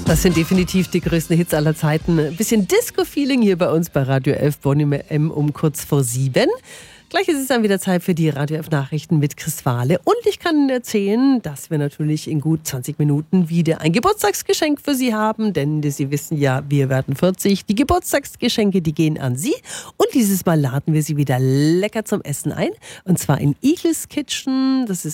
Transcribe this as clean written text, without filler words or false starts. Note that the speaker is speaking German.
Das sind definitiv die größten Hits aller Zeiten. Ein bisschen Disco-Feeling hier bei uns bei Radio 11 Bonn M um kurz vor 7. Gleich ist es dann wieder Zeit für die Radio 11 Nachrichten mit Chris Wahle. Und ich kann Ihnen erzählen, dass wir natürlich in gut 20 Minuten wieder ein Geburtstagsgeschenk für Sie haben. Denn Sie wissen ja, wir werden 40. Die Geburtstagsgeschenke, die gehen an Sie. Und dieses Mal laden wir Sie wieder lecker zum Essen ein. Und zwar in Eagles Kitchen. Das ist